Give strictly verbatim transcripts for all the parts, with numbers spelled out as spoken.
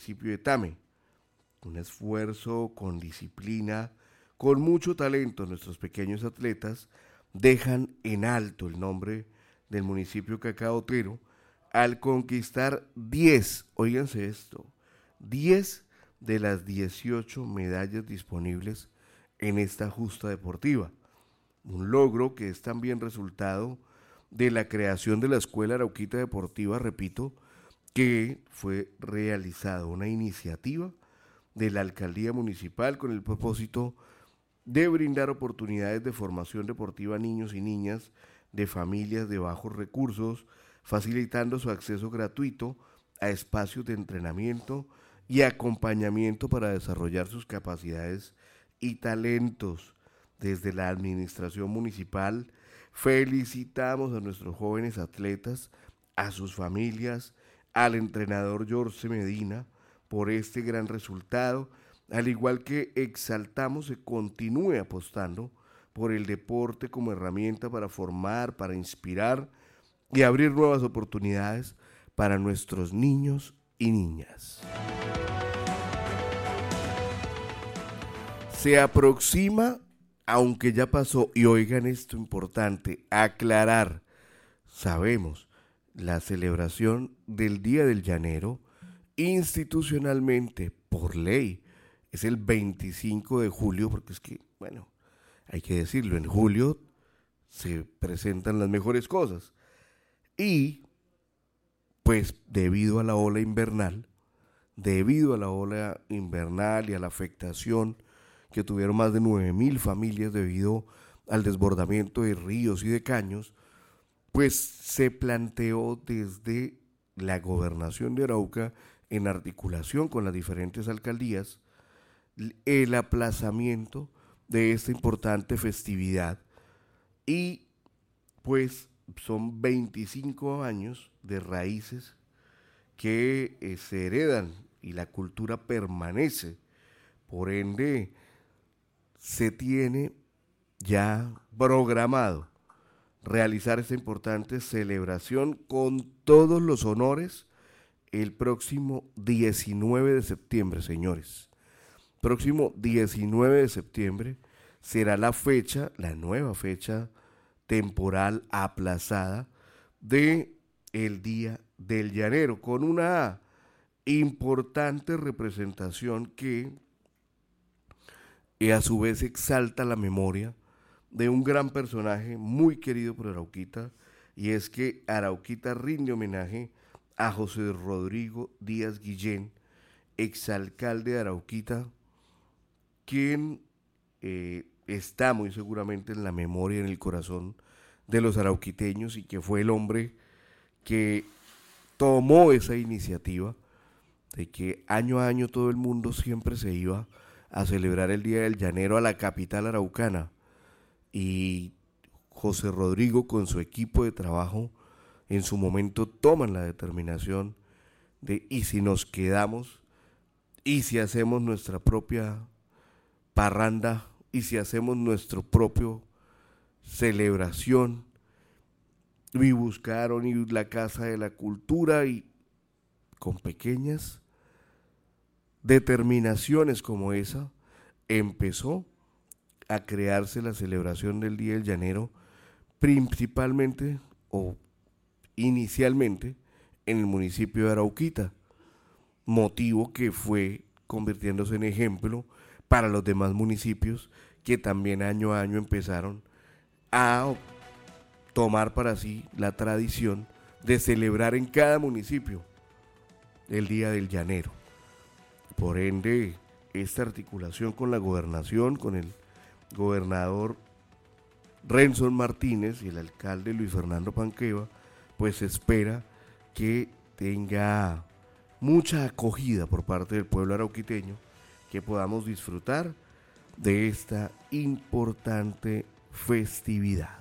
municipio de Tame. Un esfuerzo con disciplina, con mucho talento, nuestros pequeños atletas dejan en alto el nombre del municipio cacaotero al conquistar diez, óiganse esto, diez de las dieciocho medallas disponibles en esta justa deportiva. Un logro que es también resultado de la creación de la Escuela Arauquita Deportiva, repito, que fue realizada una iniciativa de la Alcaldía Municipal con el propósito de brindar oportunidades de formación deportiva a niños y niñas de familias de bajos recursos, facilitando su acceso gratuito a espacios de entrenamiento y acompañamiento para desarrollar sus capacidades y talentos. Desde la administración municipal felicitamos a nuestros jóvenes atletas, a sus familias, al entrenador Jorge Medina por este gran resultado, al igual que exaltamos se continúe apostando por el deporte como herramienta para formar, para inspirar y abrir nuevas oportunidades para nuestros niños y niñas. Se aproxima, aunque ya pasó, y oigan esto importante, aclarar, sabemos, la celebración del Día del Llanero, institucionalmente, por ley, es el veinticinco de julio, porque es que, bueno, hay que decirlo, en julio se presentan las mejores cosas. Y, pues, debido a la ola invernal, debido a la ola invernal y a la afectación que tuvieron más de nueve mil familias debido al desbordamiento de ríos y de caños, pues se planteó desde la gobernación de Arauca, en articulación con las diferentes alcaldías, el aplazamiento de esta importante festividad. Y pues son veinticinco años de raíces que eh, se heredan y la cultura permanece. Por ende, se tiene ya programado realizar esta importante celebración con todos los honores el próximo diecinueve de septiembre, señores. Próximo diecinueve de septiembre será la fecha, la nueva fecha temporal aplazada de el Día del Llanero, con una importante representación que y a su vez exalta la memoria de un gran personaje muy querido por Arauquita, y es que Arauquita rinde homenaje a José Rodrigo Díaz Guillén, exalcalde de Arauquita, quien eh, está muy seguramente en la memoria y en el corazón de los arauquiteños, y que fue el hombre que tomó esa iniciativa de que año a año todo el mundo siempre se iba a celebrar el Día del Llanero a la capital araucana, y José Rodrigo con su equipo de trabajo en su momento toman la determinación de y si nos quedamos, y si hacemos nuestra propia parranda, y si hacemos nuestro propio celebración, y buscaron y la Casa de la Cultura, y con pequeñas determinaciones como esa, empezó a crearse la celebración del Día del Llanero, principalmente o inicialmente en el municipio de Arauquita, motivo que fue convirtiéndose en ejemplo para los demás municipios que también año a año empezaron a tomar para sí la tradición de celebrar en cada municipio el Día del Llanero. Por ende, esta articulación con la gobernación, con el gobernador Renson Martínez y el alcalde Luis Fernando Panqueva, pues se espera que tenga mucha acogida por parte del pueblo arauquiteño, que podamos disfrutar de esta importante festividad.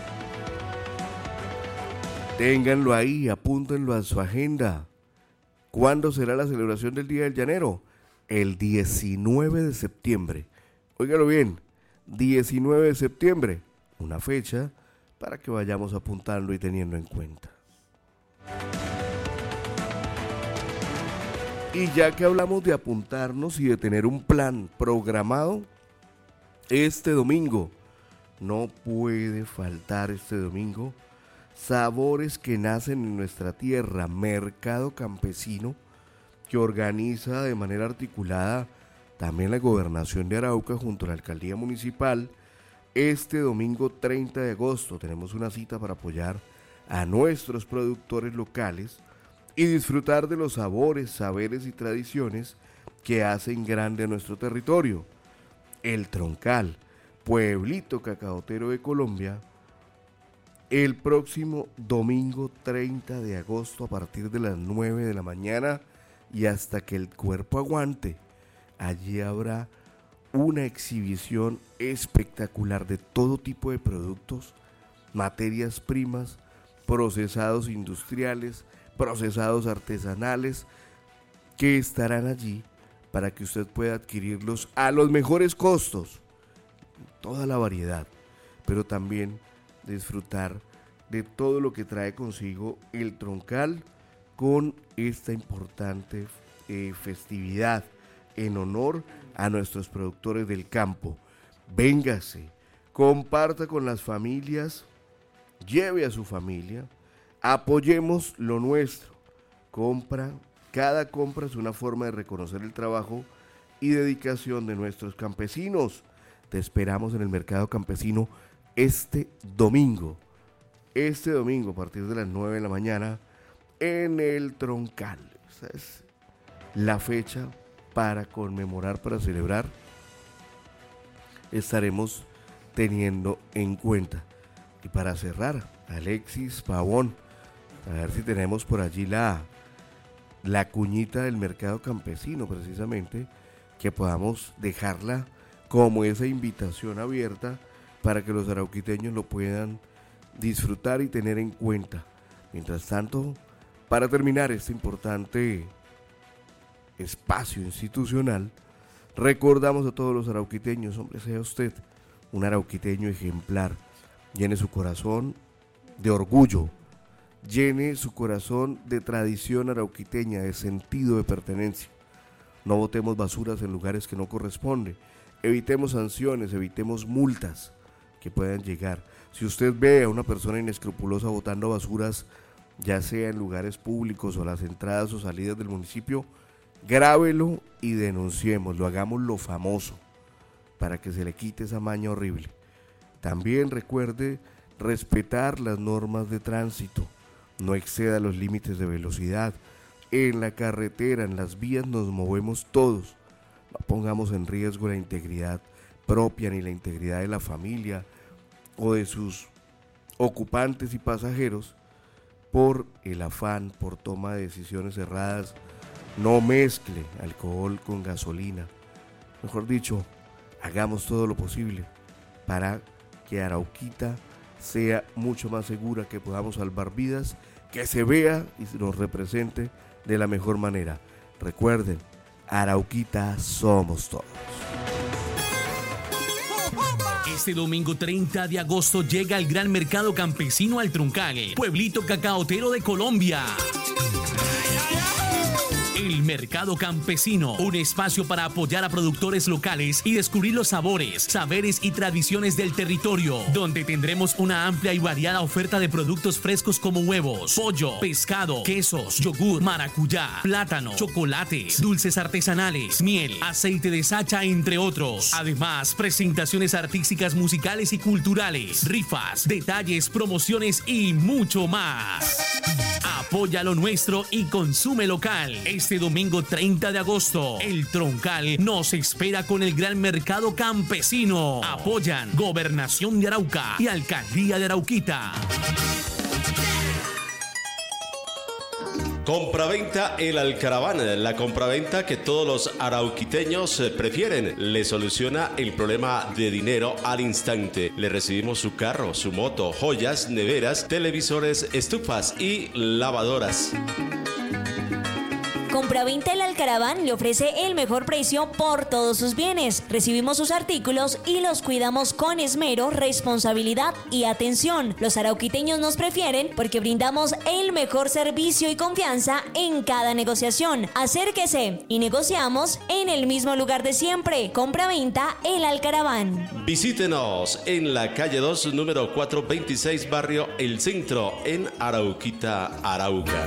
Ténganlo ahí, apúntenlo a su agenda. ¿Cuándo será la celebración del Día del Llanero? El diecinueve de septiembre. Óigalo bien, diecinueve de septiembre, una fecha para que vayamos apuntando y teniendo en cuenta. Y ya que hablamos de apuntarnos y de tener un plan programado, este domingo, no puede faltar este domingo, sabores que nacen en nuestra tierra, Mercado Campesino, que organiza de manera articulada también la Gobernación de Arauca junto a la Alcaldía Municipal. Este domingo treinta de agosto tenemos una cita para apoyar a nuestros productores locales y disfrutar de los sabores, saberes y tradiciones que hacen grande a nuestro territorio. El Troncal, pueblito cacaotero de Colombia, el próximo domingo treinta de agosto a partir de las nueve de la mañana y hasta que el cuerpo aguante. Allí habrá una exhibición espectacular de todo tipo de productos, materias primas, procesados industriales, procesados artesanales, que estarán allí para que usted pueda adquirirlos a los mejores costos, toda la variedad, pero también disfrutar de todo lo que trae consigo el Troncal con esta importante eh, festividad en honor a nuestros productores del campo. Véngase, comparta con las familias, lleve a su familia, apoyemos lo nuestro. Compra, cada compra es una forma de reconocer el trabajo y dedicación de nuestros campesinos. Te esperamos en el Mercado Campesino este domingo, este domingo a partir de las nueve de la mañana en el Troncal. Esa es la fecha para conmemorar, para celebrar, estaremos teniendo en cuenta. Y para cerrar, Alexis Pavón, a ver si tenemos por allí la, la cuñita del Mercado Campesino, precisamente, que podamos dejarla como esa invitación abierta para que los arauquiteños lo puedan disfrutar y tener en cuenta. Mientras tanto, para terminar este importante espacio institucional, recordamos a todos los arauquiteños, hombre, sea usted un arauquiteño ejemplar, llene su corazón de orgullo, llene su corazón de tradición arauquiteña, de sentido de pertenencia. No botemos basuras en lugares que no corresponden, evitemos sanciones, evitemos multas que puedan llegar. Si usted ve a una persona inescrupulosa botando basuras, ya sea en lugares públicos o las entradas o salidas del municipio, grábelo y denunciémoslo, hagámoslo famoso para que se le quite esa maña horrible. También recuerde respetar las normas de tránsito, no exceda los límites de velocidad. En la carretera, en las vías nos movemos todos, no pongamos en riesgo la integridad propia ni la integridad de la familia o de sus ocupantes y pasajeros por el afán, por toma de decisiones erradas. No mezcle alcohol con gasolina. Mejor dicho, hagamos todo lo posible para que Arauquita sea mucho más segura, que podamos salvar vidas, que se vea y nos represente de la mejor manera. Recuerden, Arauquita somos todos. Este domingo treinta de agosto llega el Gran Mercado Campesino al Troncal, pueblito cacaotero de Colombia. El Mercado Campesino, un espacio para apoyar a productores locales y descubrir los sabores, saberes y tradiciones del territorio, donde tendremos una amplia y variada oferta de productos frescos como huevos, pollo, pescado, quesos, yogur, maracuyá, plátano, chocolates, dulces artesanales, miel, aceite de sacha, entre otros. Además, presentaciones artísticas, musicales y culturales, rifas, detalles, promociones y mucho más. Apoya lo nuestro y consume local. Este domingo treinta de agosto, el Troncal nos espera con el Gran Mercado Campesino. Apoyan Gobernación de Arauca y Alcaldía de Arauquita. Compraventa El Alcaraván, la compraventa que todos los arauquiteños prefieren. Le soluciona el problema de dinero al instante. Le recibimos su carro, su moto, joyas, neveras, televisores, estufas y lavadoras. Compraventa El Alcaraván le ofrece el mejor precio por todos sus bienes. Recibimos sus artículos y los cuidamos con esmero, responsabilidad y atención. Los arauquiteños nos prefieren porque brindamos el mejor servicio y confianza en cada negociación. Acérquese y negociamos en el mismo lugar de siempre. Compraventa El Alcaraván. Visítenos en la calle dos, número cuatrocientos veintiséis, barrio El Centro, en Arauquita, Arauca.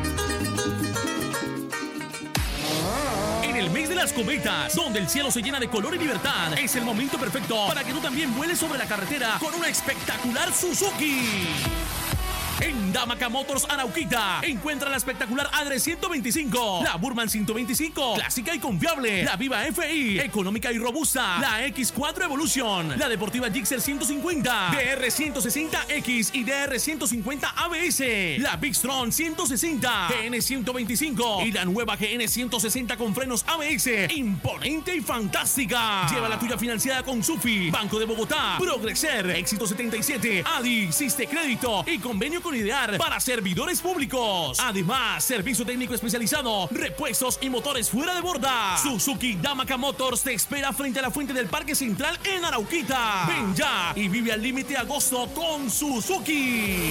En el mes de las cometas, donde el cielo se llena de color y libertad, es el momento perfecto para que tú también vueles sobre la carretera con una espectacular Suzuki. En Damaca Motors Arauquita, encuentra la espectacular Adre ciento veinticinco, la Burman ciento veinticinco, clásica y confiable, la Viva F I, económica y robusta, la X cuatro Evolution, la deportiva Gixxer ciento cincuenta, D R ciento sesenta X y D R ciento cincuenta A B S, la Bigstron ciento sesenta, G N ciento veinticinco y la nueva G N ciento sesenta con frenos A B S, imponente y fantástica. Lleva la tuya financiada con Sufi, Banco de Bogotá, Progreser, Éxito setenta y siete, Adi, Siste Crédito y convenio con Idear para servidores públicos. Además, servicio técnico especializado, repuestos y motores fuera de borda. Suzuki Damaca Motors te espera frente a la fuente del Parque Central en Arauquita. Ven ya y vive al límite agosto con Suzuki.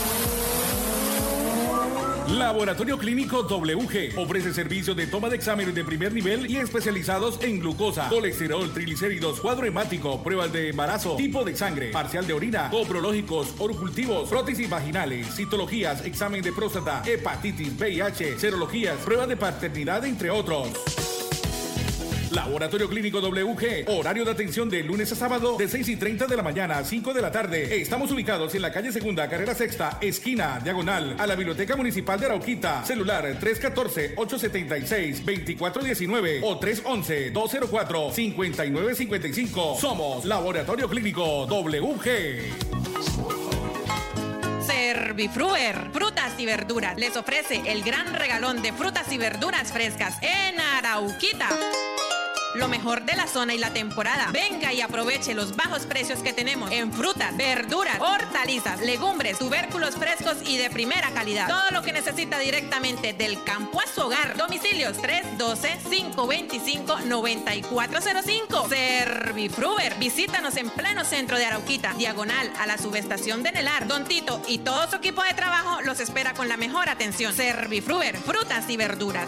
Laboratorio Clínico W G ofrece servicios de toma de exámenes de primer nivel y especializados en glucosa, colesterol, triglicéridos, cuadro hemático, pruebas de embarazo, tipo de sangre, parcial de orina, coprológicos, orocultivos, prótesis vaginales, citologías, examen de próstata, hepatitis, V I H, serologías, pruebas de paternidad, entre otros. Laboratorio Clínico W G, horario de atención de lunes a sábado de seis y treinta de la mañana a cinco de la tarde. Estamos ubicados en la calle Segunda, carrera Sexta, esquina, diagonal, a la Biblioteca Municipal de Arauquita. Celular tres uno cuatro, ocho siete seis, dos cuatro uno nueve o tres uno uno, dos cero cuatro, cinco nueve cinco cinco. Somos Laboratorio Clínico W G. Servifruer, frutas y verduras, les ofrece el gran regalón de frutas y verduras frescas en Arauquita. Lo mejor de la zona y la temporada. Venga y aproveche los bajos precios que tenemos en frutas, verduras, hortalizas, legumbres, tubérculos frescos y de primera calidad. Todo lo que necesita directamente del campo a su hogar. Domicilios tres uno dos, cinco dos cinco, nueve cuatro cero cinco. Servifruer. Visítanos en pleno centro de Arauquita, diagonal a la subestación de Nelar. Don Tito y todo su equipo de trabajo los espera con la mejor atención. Servifruer, frutas y verduras.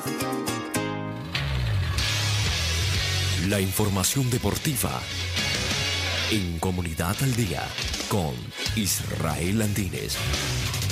La información deportiva en Comunidad al Día con Israel Andínez.